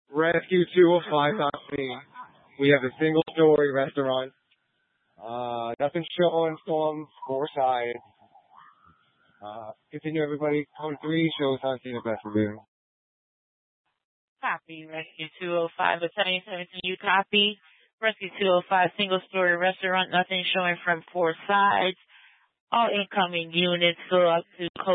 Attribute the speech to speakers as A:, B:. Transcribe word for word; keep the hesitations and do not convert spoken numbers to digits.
A: Rescue two oh five scene. We have a single story restaurant. Uh, nothing showing from four sides. Uh, continue everybody. Code three shows on scene of best review.
B: Copy. Rescue two oh five, Battalion seventeen, you copy. Rescue two oh five, single story restaurant, nothing showing from four sides. All incoming units go up to code